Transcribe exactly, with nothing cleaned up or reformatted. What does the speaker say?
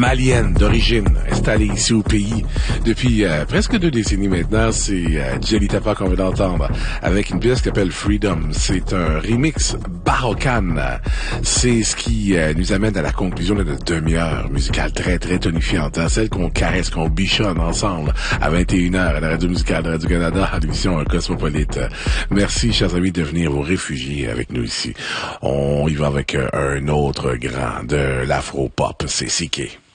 malienne d'origine, installée ici au pays depuis euh, presque deux décennies maintenant. C'est euh, Jelly Tapa qu'on vient d'entendre avec une pièce qui s'appelle Freedom. C'est un remix barocan. C'est ce qui euh, nous amène à la conclusion de notre demi-heure musicale très très tonifiante, hein, celle qu'on caresse, qu'on bichonne ensemble à vingt et une heures à la radio musicale de Radio-Canada, à l'émission Cosmopolite. Merci, chers amis, de venir vous réfugier avec nous ici. On y va avec euh, un autre grand de l'afro-pop, c'est C K.